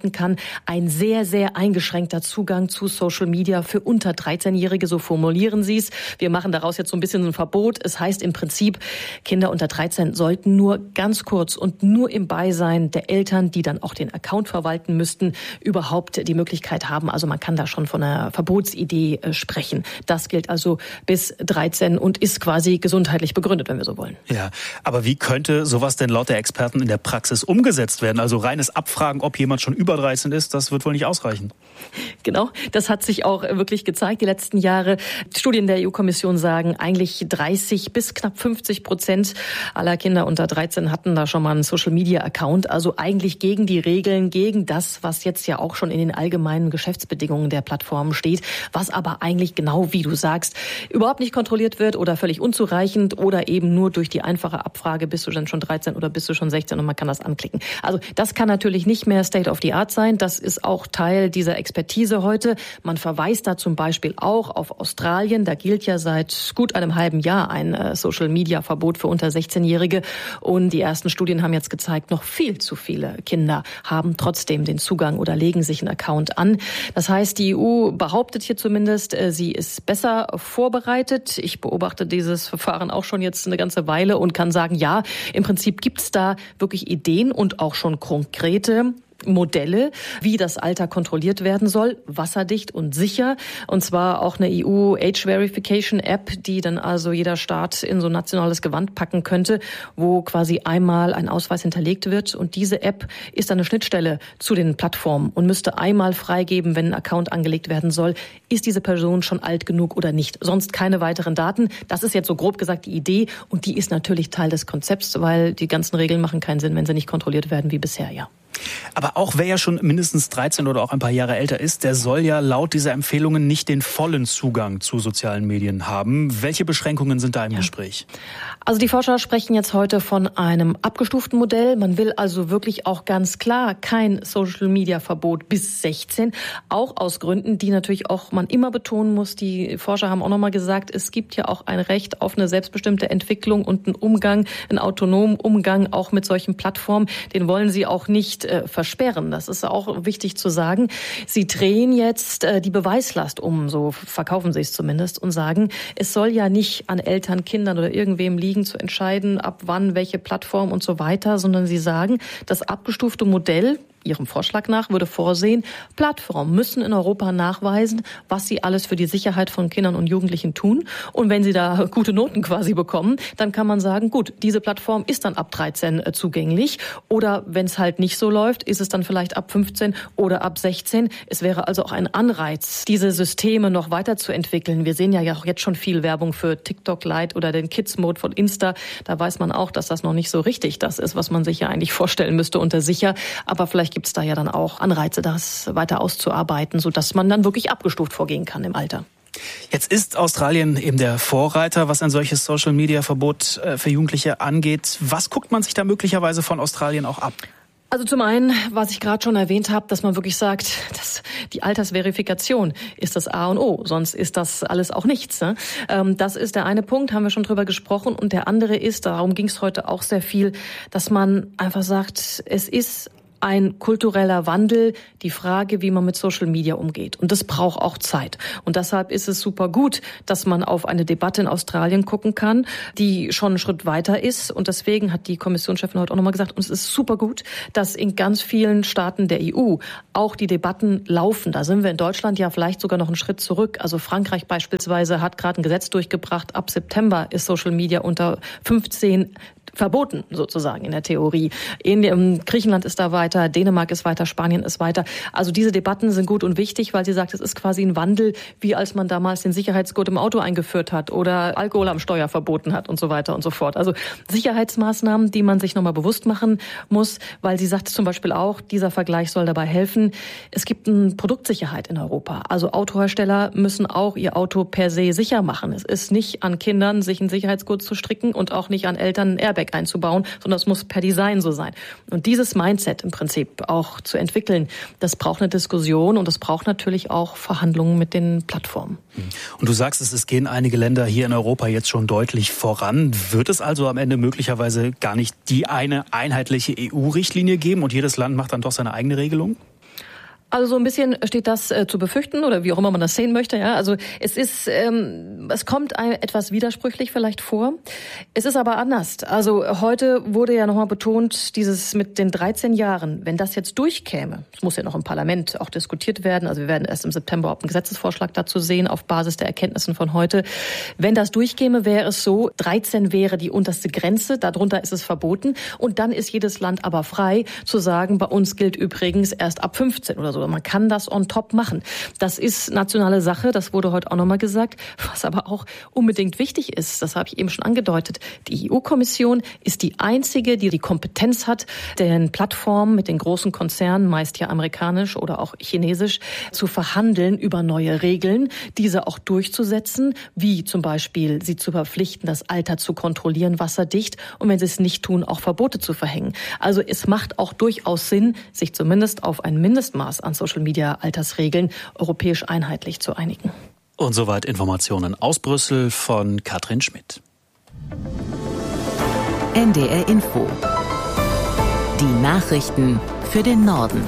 gelten kann. Ein sehr, sehr eingeschränkter Zugang zu Social Media für unter dreizehn-Jährige, so formulieren sie es. Wir machen daraus jetzt so ein bisschen ein Verbot. Es heißt im Prinzip, Kinder unter dreizehn sollten nur ganz kurz und nur im Beisein der Eltern, die dann auch den Account verwalten müssten, überhaupt die Möglichkeit haben. Also man kann da schon von einer Verbotsidee äh, sprechen. Das gilt also bis dreizehn und ist quasi gesundheitlich begründet, wenn wir so wollen. Ja, aber wie könnte sowas denn laut der Experten in der Praxis umgesetzt werden? Also reines Abfragen, ob jemand schon über dreizehn ist, das wird wohl nicht ausreichen. Genau, das hat sich auch wirklich gezeigt die letzten Jahre. Studien der E U-Kommission sagen, eigentlich dreißig bis knapp fünfzig Prozent aller Kinder unter dreizehn hatten da schon mal einen Social-Media-Account. Also eigentlich gegen die Regeln, gegen das, was jetzt ja auch schon in den allgemeinen Geschäftsbedingungen der Plattformen steht, was aber eigentlich genau wie du sagst, überhaupt nicht kontrolliert wird oder völlig unzureichend oder eben nur durch die einfache Abfrage, bist du denn schon dreizehn oder bist du schon sechzehn und man kann das anklicken. Also das kann natürlich nicht mehr State of the Art sein. Das ist auch Teil dieser Expertise heute. Man verweist da zum Beispiel auch auf Australien. Da gilt ja seit gut einem halben Jahr ein äh, Social-Media-Verbot für unter sechzehn-Jährige. Und die ersten Studien haben jetzt gezeigt, noch viel zu viele Kinder haben trotzdem den Zugang oder legen sich einen Account an. Das heißt, die E U behauptet hier zumindest, äh, sie ist besser vorbereitet. Ich beobachte dieses Verfahren auch schon jetzt eine ganze Weile und kann sagen, ja, im Prinzip gibt's da wirklich Ideen und auch schon konkrete Modelle, wie das Alter kontrolliert werden soll, wasserdicht und sicher. Und zwar auch eine E U Age Verification App, die dann also jeder Staat in so ein nationales Gewand packen könnte, wo quasi einmal ein Ausweis hinterlegt wird. Und diese App ist eine Schnittstelle zu den Plattformen und müsste einmal freigeben, wenn ein Account angelegt werden soll, ist diese Person schon alt genug oder nicht. Sonst keine weiteren Daten. Das ist jetzt so grob gesagt die Idee und die ist natürlich Teil des Konzepts, weil die ganzen Regeln machen keinen Sinn, wenn sie nicht kontrolliert werden wie bisher, ja. Aber auch wer ja schon mindestens dreizehn oder auch ein paar Jahre älter ist, der soll ja laut dieser Empfehlungen nicht den vollen Zugang zu sozialen Medien haben. Welche Beschränkungen sind da im ja. Gespräch? Also die Forscher sprechen jetzt heute von einem abgestuften Modell. Man will also wirklich auch ganz klar kein Social-Media-Verbot bis sechzehn. Auch aus Gründen, die natürlich auch man immer betonen muss. Die Forscher haben auch nochmal gesagt, es gibt ja auch ein Recht auf eine selbstbestimmte Entwicklung und einen Umgang, einen autonomen Umgang auch mit solchen Plattformen. Den wollen sie auch nicht äh, versperren. Das ist auch wichtig zu sagen. Sie drehen jetzt äh, die Beweislast um, so verkaufen sie es zumindest, und sagen, es soll ja nicht an Eltern, Kindern oder irgendwem liegen, zu entscheiden, ab wann, welche Plattform und so weiter, sondern sie sagen, das abgestufte Modell, Ihrem Vorschlag nach, würde vorsehen, Plattformen müssen in Europa nachweisen, was sie alles für die Sicherheit von Kindern und Jugendlichen tun. Und wenn sie da gute Noten quasi bekommen, dann kann man sagen, gut, diese Plattform ist dann ab dreizehn zugänglich. Oder wenn es halt nicht so läuft, ist es dann vielleicht ab fünfzehn oder ab sechzehn. Es wäre also auch ein Anreiz, diese Systeme noch weiterzuentwickeln. Wir sehen ja auch jetzt schon viel Werbung für TikTok Lite oder den Kids-Mode von Insta. Da weiß man auch, dass das noch nicht so richtig das ist, was man sich ja eigentlich vorstellen müsste unter sicher. Aber vielleicht gibt es da ja dann auch Anreize, das weiter auszuarbeiten, sodass man dann wirklich abgestuft vorgehen kann im Alter. Jetzt ist Australien eben der Vorreiter, was ein solches Social-Media-Verbot für Jugendliche angeht. Was guckt man sich da möglicherweise von Australien auch ab? Also zum einen, was ich gerade schon erwähnt habe, dass man wirklich sagt, dass die Altersverifikation ist das A und O, sonst ist das alles auch nichts. Ne? Das ist der eine Punkt, haben wir schon drüber gesprochen. Und der andere ist, darum ging es heute auch sehr viel, dass man einfach sagt, es ist ein kultureller Wandel, die Frage, wie man mit Social Media umgeht. Und das braucht auch Zeit. Und deshalb ist es super gut, dass man auf eine Debatte in Australien gucken kann, die schon einen Schritt weiter ist. Und deswegen hat die Kommissionschefin heute auch nochmal gesagt, und es ist super gut, dass in ganz vielen Staaten der E U auch die Debatten laufen. Da sind wir in Deutschland ja vielleicht sogar noch einen Schritt zurück. Also Frankreich beispielsweise hat gerade ein Gesetz durchgebracht. Ab September ist Social Media unter fünfzehn verboten, sozusagen in der Theorie. In, in Griechenland ist da weiter, Dänemark ist weiter, Spanien ist weiter. Also diese Debatten sind gut und wichtig, weil sie sagt, es ist quasi ein Wandel, wie als man damals den Sicherheitsgurt im Auto eingeführt hat oder Alkohol am Steuer verboten hat und so weiter und so fort. Also Sicherheitsmaßnahmen, die man sich nochmal bewusst machen muss, weil sie sagt zum Beispiel auch, dieser Vergleich soll dabei helfen, es gibt eine Produktsicherheit in Europa. Also Autohersteller müssen auch ihr Auto per se sicher machen. Es ist nicht an Kindern, sich einen Sicherheitsgurt zu stricken und auch nicht an Eltern ein Airbag einzubauen, sondern es muss per Design so sein. Und dieses Mindset im Prinzip auch zu entwickeln, das braucht eine Diskussion und das braucht natürlich auch Verhandlungen mit den Plattformen. Und du sagst, es gehen einige Länder hier in Europa jetzt schon deutlich voran. Wird es also am Ende möglicherweise gar nicht die eine einheitliche E U-Richtlinie geben und jedes Land macht dann doch seine eigene Regelung? Also so ein bisschen steht das äh, zu befürchten oder wie auch immer man das sehen möchte. Ja, also es ist, ähm, es kommt ein, etwas widersprüchlich vielleicht vor. Es ist aber anders. Also heute wurde ja nochmal betont, dieses mit den dreizehn Jahren, wenn das jetzt durchkäme, es muss ja noch im Parlament auch diskutiert werden. Also wir werden erst im September auch einen Gesetzesvorschlag dazu sehen auf Basis der Erkenntnissen von heute. Wenn das durchkäme, wäre es so, dreizehn wäre die unterste Grenze, darunter ist es verboten und dann ist jedes Land aber frei zu sagen, bei uns gilt übrigens erst ab fünfzehn oder so. Man kann das on top machen. Das ist nationale Sache, das wurde heute auch nochmal gesagt. Was aber auch unbedingt wichtig ist, das habe ich eben schon angedeutet, die E U-Kommission ist die einzige, die die Kompetenz hat, den Plattformen mit den großen Konzernen, meist ja amerikanisch oder auch chinesisch, zu verhandeln über neue Regeln, diese auch durchzusetzen, wie zum Beispiel sie zu verpflichten, das Alter zu kontrollieren, wasserdicht und wenn sie es nicht tun, auch Verbote zu verhängen. Also es macht auch durchaus Sinn, sich zumindest auf ein Mindestmaß an Social-Media-Altersregeln europäisch einheitlich zu einigen. Und soweit Informationen aus Brüssel von Katrin Schmidt. N D R Info. Die Nachrichten für den Norden.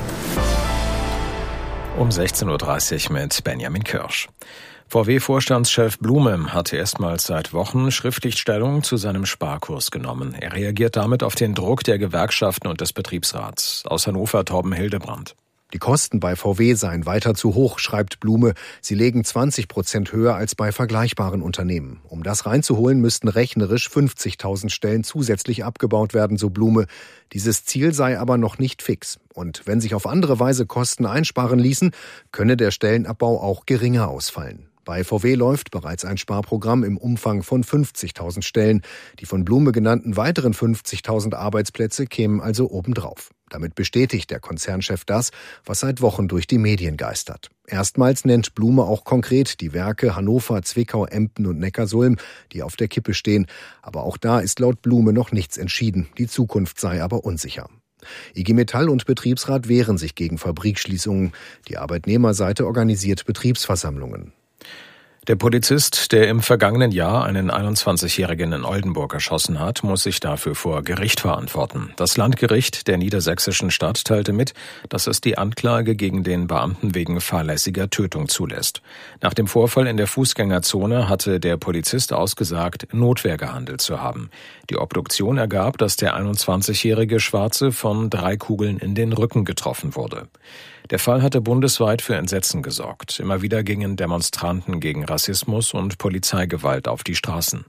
Um sechzehn Uhr dreißig mit Benjamin Kirsch. V W-Vorstandschef Blume hatte erstmals seit Wochen schriftlich Stellung zu seinem Sparkurs genommen. Er reagiert damit auf den Druck der Gewerkschaften und des Betriebsrats. Aus Hannover Torben Hildebrand. Die Kosten bei V W seien weiter zu hoch, schreibt Blume. Sie legen zwanzig Prozent höher als bei vergleichbaren Unternehmen. Um das reinzuholen, müssten rechnerisch fünfzigtausend Stellen zusätzlich abgebaut werden, so Blume. Dieses Ziel sei aber noch nicht fix. Und wenn sich auf andere Weise Kosten einsparen ließen, könne der Stellenabbau auch geringer ausfallen. Bei V W läuft bereits ein Sparprogramm im Umfang von fünfzigtausend Stellen. Die von Blume genannten weiteren fünfzigtausend Arbeitsplätze kämen also obendrauf. Damit bestätigt der Konzernchef das, was seit Wochen durch die Medien geistert. Erstmals nennt Blume auch konkret die Werke Hannover, Zwickau, Emden und Neckarsulm, die auf der Kippe stehen. Aber auch da ist laut Blume noch nichts entschieden. Die Zukunft sei aber unsicher. I G Metall und Betriebsrat wehren sich gegen Fabrikschließungen. Die Arbeitnehmerseite organisiert Betriebsversammlungen. Der Polizist, der im vergangenen Jahr einen einundzwanzigjährigen in Oldenburg erschossen hat, muss sich dafür vor Gericht verantworten. Das Landgericht der niedersächsischen Stadt teilte mit, dass es die Anklage gegen den Beamten wegen fahrlässiger Tötung zulässt. Nach dem Vorfall in der Fußgängerzone hatte der Polizist ausgesagt, Notwehr gehandelt zu haben. Die Obduktion ergab, dass der einundzwanzigjährige Schwarze von drei Kugeln in den Rücken getroffen wurde. Der Fall hatte bundesweit für Entsetzen gesorgt. Immer wieder gingen Demonstranten gegen Rassismus und Polizeigewalt auf die Straßen.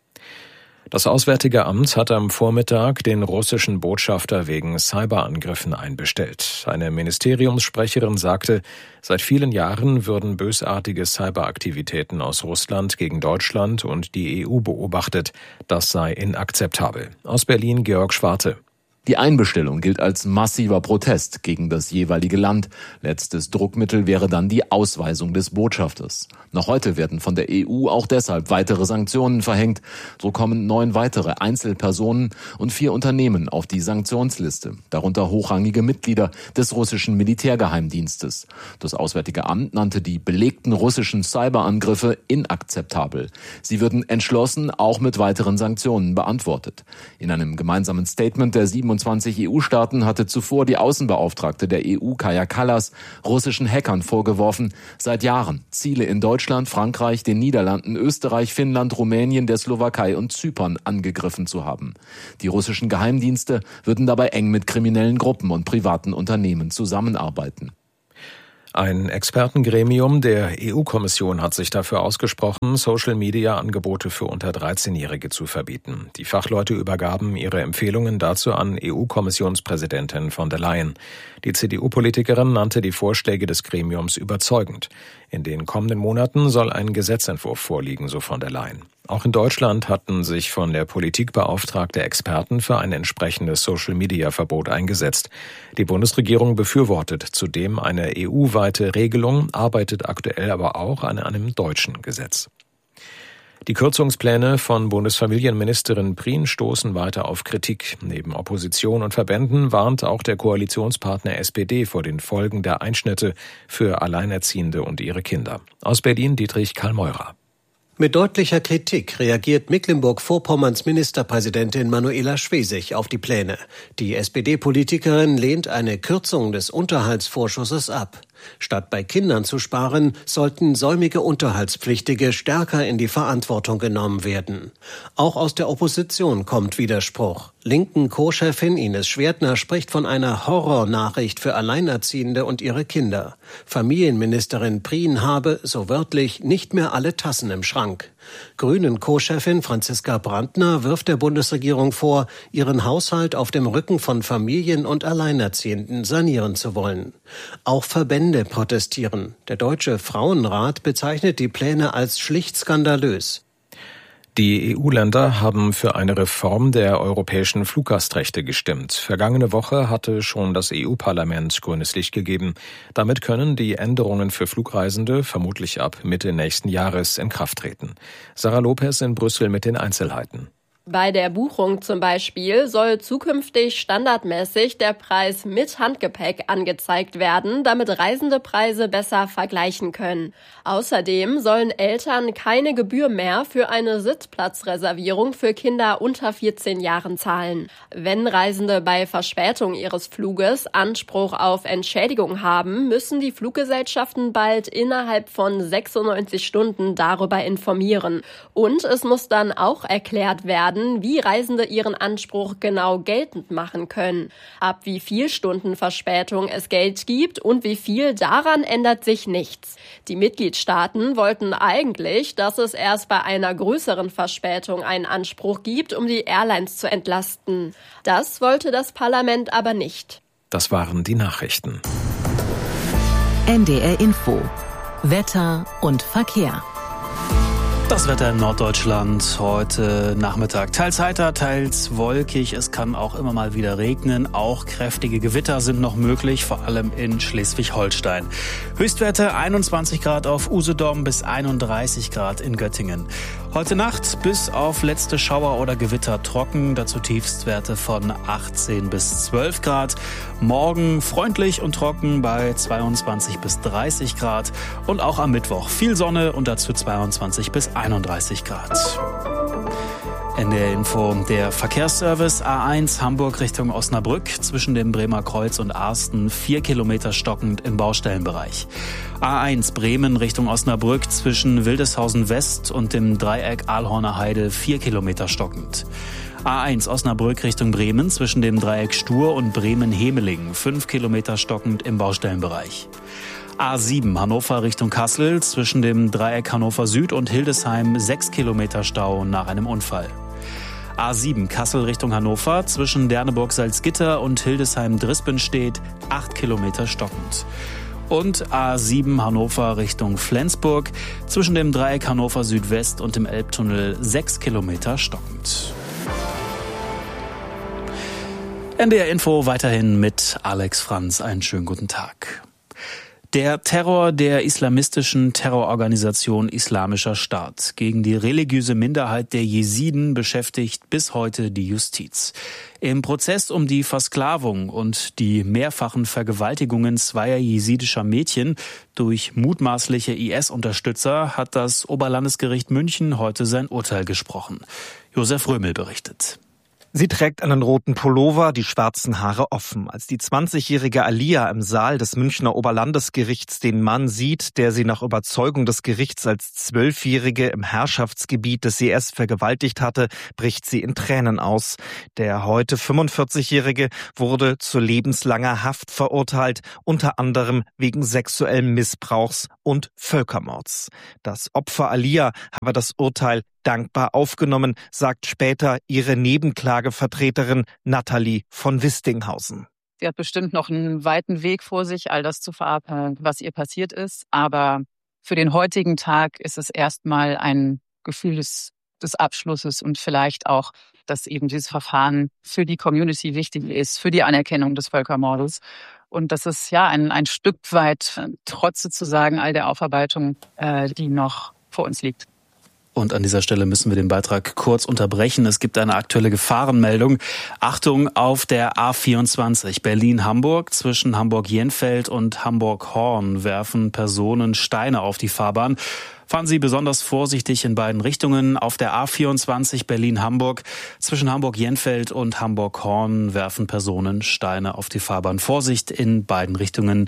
Das Auswärtige Amt hat am Vormittag den russischen Botschafter wegen Cyberangriffen einbestellt. Eine Ministeriumssprecherin sagte, seit vielen Jahren würden bösartige Cyberaktivitäten aus Russland gegen Deutschland und die E U beobachtet. Das sei inakzeptabel. Aus Berlin Georg Schwarte. Die Einbestellung gilt als massiver Protest gegen das jeweilige Land. Letztes Druckmittel wäre dann die Ausweisung des Botschafters. Noch heute werden von der E U auch deshalb weitere Sanktionen verhängt. So kommen neun weitere Einzelpersonen und vier Unternehmen auf die Sanktionsliste, darunter hochrangige Mitglieder des russischen Militärgeheimdienstes. Das Auswärtige Amt nannte die belegten russischen Cyberangriffe inakzeptabel. Sie würden entschlossen auch mit weiteren Sanktionen beantwortet. In einem gemeinsamen Statement der siebenundzwanzig E U-Staaten hatte zuvor die Außenbeauftragte der E U, Kaja Kallas, russischen Hackern vorgeworfen, seit Jahren Ziele in Deutschland, Frankreich, den Niederlanden, Österreich, Finnland, Rumänien, der Slowakei und Zypern angegriffen zu haben. Die russischen Geheimdienste würden dabei eng mit kriminellen Gruppen und privaten Unternehmen zusammenarbeiten. Ein Expertengremium der E U-Kommission hat sich dafür ausgesprochen, Social-Media-Angebote für unter dreizehnjährige zu verbieten. Die Fachleute übergaben ihre Empfehlungen dazu an E U-Kommissionspräsidentin von der Leyen. Die C D U-Politikerin nannte die Vorschläge des Gremiums überzeugend. In den kommenden Monaten soll ein Gesetzentwurf vorliegen, so von der Leyen. Auch in Deutschland hatten sich von der Politik beauftragte Experten für ein entsprechendes Social-Media-Verbot eingesetzt. Die Bundesregierung befürwortet zudem eine E U-weite Regelung, arbeitet aktuell aber auch an einem deutschen Gesetz. Die Kürzungspläne von Bundesfamilienministerin Prien stoßen weiter auf Kritik. Neben Opposition und Verbänden warnt auch der Koalitionspartner S P D vor den Folgen der Einschnitte für Alleinerziehende und ihre Kinder. Aus Berlin Dietrich Karl-Meurer. Mit deutlicher Kritik reagiert Mecklenburg-Vorpommerns Ministerpräsidentin Manuela Schwesig auf die Pläne. Die S P D-Politikerin lehnt eine Kürzung des Unterhaltsvorschusses ab. Statt bei Kindern zu sparen, sollten säumige Unterhaltspflichtige stärker in die Verantwortung genommen werden. Auch aus der Opposition kommt Widerspruch. Linken Co-Chefin Ines Schwertner spricht von einer Horrornachricht für Alleinerziehende und ihre Kinder. Familienministerin Prien habe, so wörtlich, nicht mehr alle Tassen im Schrank. Grünen Co-Chefin Franziska Brandner wirft der Bundesregierung vor, ihren Haushalt auf dem Rücken von Familien und Alleinerziehenden sanieren zu wollen. Auch Verbände protestieren. Der Deutsche Frauenrat bezeichnet die Pläne als schlicht skandalös. Die E U-Länder haben für eine Reform der europäischen Fluggastrechte gestimmt. Vergangene Woche hatte schon das E U-Parlament grünes Licht gegeben. Damit können die Änderungen für Flugreisende vermutlich ab Mitte nächsten Jahres in Kraft treten. Sarah Lopez in Brüssel mit den Einzelheiten. Bei der Buchung zum Beispiel soll zukünftig standardmäßig der Preis mit Handgepäck angezeigt werden, damit Reisende Preise besser vergleichen können. Außerdem sollen Eltern keine Gebühr mehr für eine Sitzplatzreservierung für Kinder unter vierzehn Jahren zahlen. Wenn Reisende bei Verspätung ihres Fluges Anspruch auf Entschädigung haben, müssen die Fluggesellschaften bald innerhalb von sechsundneunzig Stunden darüber informieren. Und es muss dann auch erklärt werden, wie Reisende ihren Anspruch genau geltend machen können. Ab wie viel Stunden Verspätung es Geld gibt und wie viel, daran ändert sich nichts. Die Mitgliedstaaten wollten eigentlich, dass es erst bei einer größeren Verspätung einen Anspruch gibt, um die Airlines zu entlasten. Das wollte das Parlament aber nicht. Das waren die Nachrichten. N D R Info. Wetter und Verkehr. Das Wetter in Norddeutschland heute Nachmittag teils heiter, teils wolkig. Es kann auch immer mal wieder regnen. Auch kräftige Gewitter sind noch möglich, vor allem in Schleswig-Holstein. Höchstwerte einundzwanzig Grad auf Usedom bis einunddreißig Grad in Göttingen. Heute Nacht bis auf letzte Schauer oder Gewitter trocken, dazu Tiefstwerte von achtzehn bis zwölf Grad. Morgen freundlich und trocken bei zweiundzwanzig bis dreißig Grad. Und auch am Mittwoch viel Sonne und dazu zweiundzwanzig bis einunddreißig Grad. In der Info der Verkehrsservice A eins Hamburg Richtung Osnabrück zwischen dem Bremer Kreuz und Arsten vier Kilometer stockend im Baustellenbereich. A eins Bremen Richtung Osnabrück zwischen Wildeshausen West und dem Dreieck Aalhorner Heide vier Kilometer stockend. A eins Osnabrück Richtung Bremen zwischen dem Dreieck Stur und Bremen-Hemeling fünf Kilometer stockend im Baustellenbereich. A sieben Hannover Richtung Kassel zwischen dem Dreieck Hannover Süd und Hildesheim sechs Kilometer Stau nach einem Unfall. A sieben Kassel Richtung Hannover zwischen Derneburg-Salzgitter und Hildesheim-Drispenstedt acht Kilometer stockend. Und A sieben Hannover Richtung Flensburg zwischen dem Dreieck Hannover Südwest und dem Elbtunnel sechs Kilometer stockend. N D R Info weiterhin mit Alex Franz. Einen schönen guten Tag. Der Terror der islamistischen Terrororganisation Islamischer Staat gegen die religiöse Minderheit der Jesiden beschäftigt bis heute die Justiz. Im Prozess um die Versklavung und die mehrfachen Vergewaltigungen zweier jesidischer Mädchen durch mutmaßliche I S-Unterstützer hat das Oberlandesgericht München heute sein Urteil gesprochen. Josef Römel berichtet. Sie trägt einen roten Pullover, die schwarzen Haare offen. Als die zwanzigjährige Alia im Saal des Münchner Oberlandesgerichts den Mann sieht, der sie nach Überzeugung des Gerichts als Zwölfjährige im Herrschaftsgebiet des I S vergewaltigt hatte, bricht sie in Tränen aus. Der heute fünfundvierzigjährige wurde zu lebenslanger Haft verurteilt, unter anderem wegen sexuellen Missbrauchs und Völkermords. Das Opfer Alia habe das Urteil dankbar aufgenommen, sagt später ihre Nebenklagevertreterin Nathalie von Wistinghausen. Sie hat bestimmt noch einen weiten Weg vor sich, all das zu verarbeiten, was ihr passiert ist. Aber für den heutigen Tag ist es erstmal ein Gefühl des, des Abschlusses und vielleicht auch, dass eben dieses Verfahren für die Community wichtig ist, für die Anerkennung des Völkermordes. Und das ist ja ein, ein Stück weit, trotz sozusagen all der Aufarbeitung, äh, die noch vor uns liegt. Und an dieser Stelle müssen wir den Beitrag kurz unterbrechen. Es gibt eine aktuelle Gefahrenmeldung. Achtung auf der A vierundzwanzig Berlin-Hamburg. Zwischen Hamburg-Jenfeld und Hamburg-Horn werfen Personen Steine auf die Fahrbahn. Fahren Sie besonders vorsichtig in beiden Richtungen. Auf der A vierundzwanzig Berlin-Hamburg zwischen Hamburg-Jenfeld und Hamburg-Horn werfen Personen Steine auf die Fahrbahn. Vorsicht in beiden Richtungen.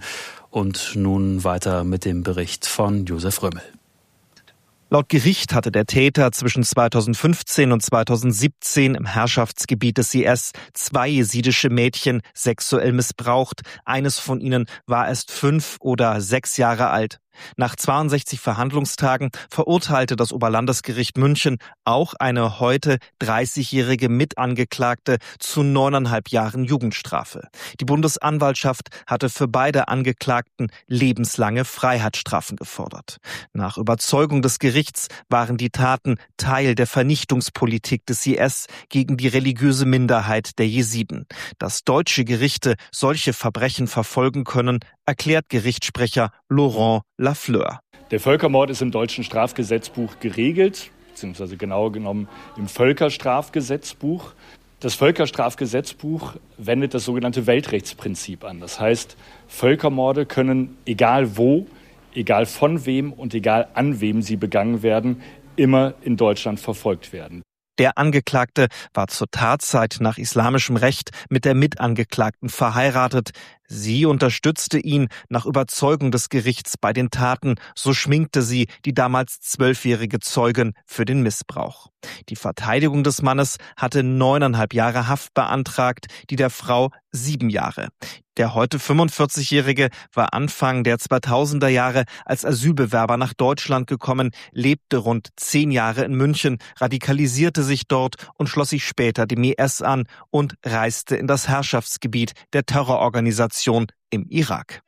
Und nun weiter mit dem Bericht von Josef Römmel. Laut Gericht hatte der Täter zwischen zweitausendfünfzehn und zweitausendsiebzehn im Herrschaftsgebiet des I S zwei jesidische Mädchen sexuell missbraucht. Eines von ihnen war erst fünf oder sechs Jahre alt. Nach zweiundsechzig Verhandlungstagen verurteilte das Oberlandesgericht München auch eine heute dreißigjährige Mitangeklagte zu neuneinhalb Jahren Jugendstrafe. Die Bundesanwaltschaft hatte für beide Angeklagten lebenslange Freiheitsstrafen gefordert. Nach Überzeugung des Gerichts waren die Taten Teil der Vernichtungspolitik des I S gegen die religiöse Minderheit der Jesiden. Dass deutsche Gerichte solche Verbrechen verfolgen können, erklärt Gerichtssprecher Laurent Lafleur. Der Völkermord ist im deutschen Strafgesetzbuch geregelt, beziehungsweise genauer genommen im Völkerstrafgesetzbuch. Das Völkerstrafgesetzbuch wendet das sogenannte Weltrechtsprinzip an. Das heißt, Völkermorde können, egal wo, egal von wem und egal an wem sie begangen werden, immer in Deutschland verfolgt werden. Der Angeklagte war zur Tatzeit nach islamischem Recht mit der Mitangeklagten verheiratet. Sie unterstützte ihn nach Überzeugung des Gerichts bei den Taten, so schminkte sie die damals zwölfjährige Zeugin für den Missbrauch. Die Verteidigung des Mannes hatte neuneinhalb Jahre Haft beantragt, die der Frau sieben Jahre. Der heute fünfundvierzigjährige war Anfang der zweitausender Jahre als Asylbewerber nach Deutschland gekommen, lebte rund zehn Jahre in München, radikalisierte sich dort und schloss sich später dem I S an und reiste in das Herrschaftsgebiet der Terrororganisation im Irak.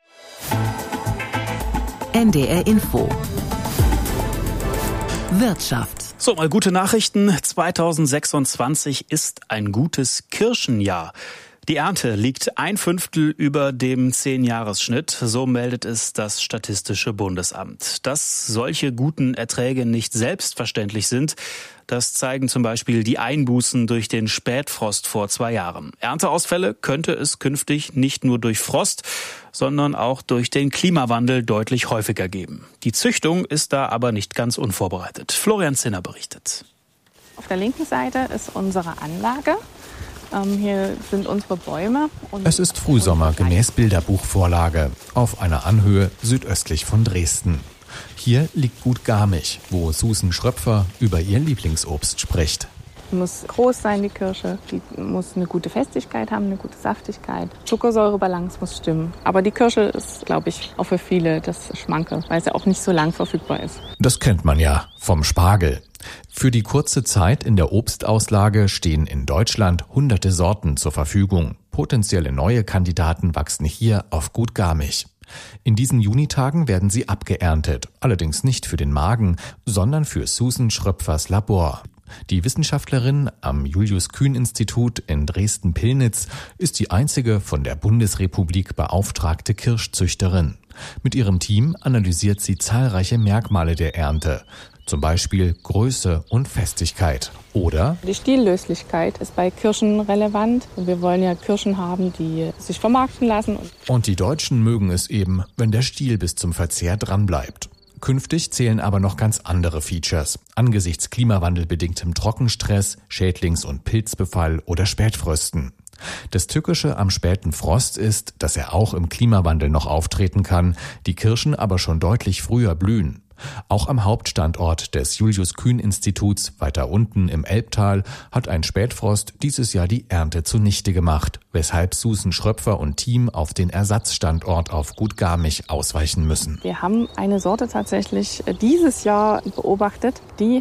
N D R Info. Wirtschaft. So, mal gute Nachrichten. zweitausendsechsundzwanzig ist ein gutes Kirschenjahr. Die Ernte liegt ein Fünftel über dem Zehn-Jahres-Schnitt, so meldet es das Statistische Bundesamt. Dass solche guten Erträge nicht selbstverständlich sind, das zeigen zum Beispiel die Einbußen durch den Spätfrost vor zwei Jahren. Ernteausfälle könnte es künftig nicht nur durch Frost, sondern auch durch den Klimawandel deutlich häufiger geben. Die Züchtung ist da aber nicht ganz unvorbereitet. Florian Zinner berichtet. Auf der linken Seite ist unsere Anlage. Hier sind unsere Bäume. Es ist Frühsommer gemäß Bilderbuchvorlage auf einer Anhöhe südöstlich von Dresden. Hier liegt Gut Garmisch, wo Susan Schröpfer über ihr Lieblingsobst spricht. Die muss groß sein, die Kirsche. Die muss eine gute Festigkeit haben, eine gute Saftigkeit. Zuckersäurebalance muss stimmen. Aber die Kirsche ist, glaube ich, auch für viele das Schmanke, weil sie auch nicht so lang verfügbar ist. Das kennt man ja vom Spargel. Für die kurze Zeit in der Obstauslage stehen in Deutschland hunderte Sorten zur Verfügung. Potenzielle neue Kandidaten wachsen hier auf Gut Garmisch. In diesen Junitagen werden sie abgeerntet, allerdings nicht für den Magen, sondern für Susan Schröpfers Labor. Die Wissenschaftlerin am Julius-Kühn-Institut in Dresden-Pillnitz ist die einzige von der Bundesrepublik beauftragte Kirschzüchterin. Mit ihrem Team analysiert sie zahlreiche Merkmale der Ernte, zum Beispiel Größe und Festigkeit. Oder die Stiellöslichkeit ist bei Kirschen relevant. Wir wollen ja Kirschen haben, die sich vermarkten lassen. Und die Deutschen mögen es eben, wenn der Stiel bis zum Verzehr dranbleibt. Künftig zählen aber noch ganz andere Features. Angesichts klimawandelbedingtem Trockenstress, Schädlings- und Pilzbefall oder Spätfrösten. Das Tückische am späten Frost ist, dass er auch im Klimawandel noch auftreten kann, die Kirschen aber schon deutlich früher blühen. Auch am Hauptstandort des Julius-Kühn-Instituts weiter unten im Elbtal hat ein Spätfrost dieses Jahr die Ernte zunichte gemacht, weshalb Susan Schröpfer und Team auf den Ersatzstandort auf Gut Garmisch ausweichen müssen. Wir haben eine Sorte tatsächlich dieses Jahr beobachtet, die